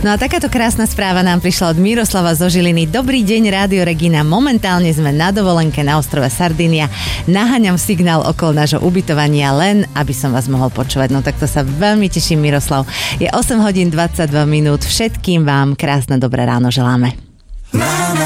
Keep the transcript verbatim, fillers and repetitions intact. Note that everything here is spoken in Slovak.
No a takáto krásna správa nám prišla od Miroslava zo Žiliny. Dobrý deň, Rádio Regina. Momentálne sme na dovolenke na ostrove Sardinia. Naháňam signál okolo nášho ubytovania len, aby som vás mohol počúvať. No tak to sa veľmi teším, Miroslav. Je osem hodín dvadsaťdva minút. Všetkým vám krásne dobré ráno želáme.